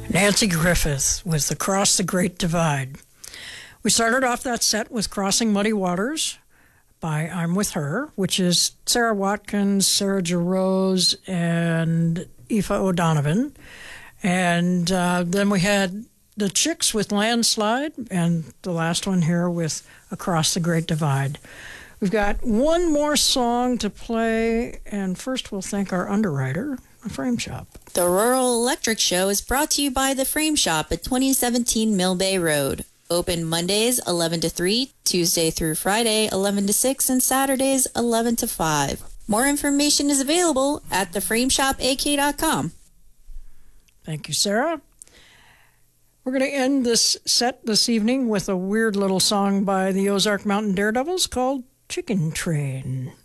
Nancy Griffith with Across the Great Divide. We started off that set with Crossing Muddy Waters by I'm With Her, which is Sarah Watkins, Sarah Jarosz, and Aoife O'Donovan. And then we had the Chicks with Landslide, and the last one here with Across the Great Divide. We've got one more song to play, and first we'll thank our underwriter, The Frame Shop. The Rural Electric Show is brought to you by The Frame Shop at 2017 Mill Bay Road. Open Mondays 11 to 3, Tuesday through Friday 11 to 6, and Saturdays 11 to 5. More information is available at theframeshopak.com. Thank you, Sarah. We're going to end this set this evening with a weird little song by the Ozark Mountain Daredevils called Chicken Train.